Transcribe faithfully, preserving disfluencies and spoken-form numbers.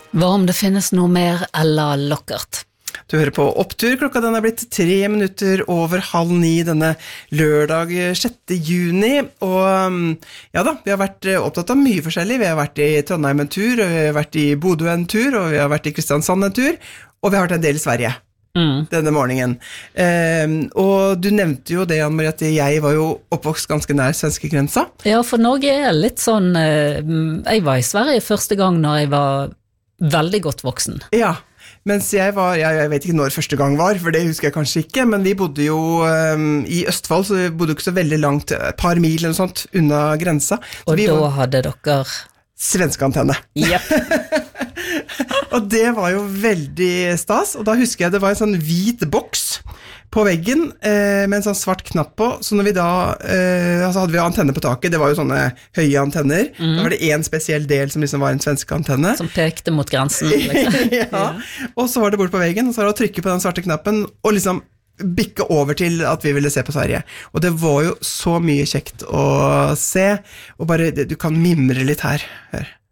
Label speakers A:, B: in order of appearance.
A: Hva om det finnes noe mer Ella Lockert?
B: Du hører på Opptur, klokka den er blitt tre minutter over halv ni denne lørdag sjette juni, og ja da, vi har vært opptatt av mye forskjellig. Vi har vært i Trondheim en tur, og vi har vært i Bodø en tur, og vi har vært i Kristiansand en tur, og vi har vært en del i Sverige mm. denne morgenen. Um, og du nevnte jo det, Anne-Marie, at jeg var jo oppvokst ganske nær svenske grensa.
A: Ja, for Norge er litt sånn, jeg var i Sverige første gang når jeg var veldig godt voksen.
B: Ja, mens jeg var, jeg, jeg vet ikke når første gang var, for det husker jeg kanskje ikke, men vi bodde jo um, i Østfold, så vi bodde ikke så veldig langt, et par mil eller noe sånt, unna grensa. Så
A: og da var... hadde dere...
B: Svenske antenne.
A: Yep.
B: Og det var jo veldig stas, og da husker jeg det var en sånn hvit boks på veggen eh, med en sånn svart knapp på, så når vi da, eh, altså hadde vi antenne på taket, det var jo sånne høye antenner, mm. da var det en spesiell del som liksom var en svensk antenne.
A: Som pekte mot grensen. Liksom.
B: ja. ja, og så var det bort på veggen, og så var det å trykke på den svarte knappen, og liksom bikke over til at vi ville se på Sverige. Og det var jo så mye kjekt å se, og bare, du kan mimre litt her. Hør.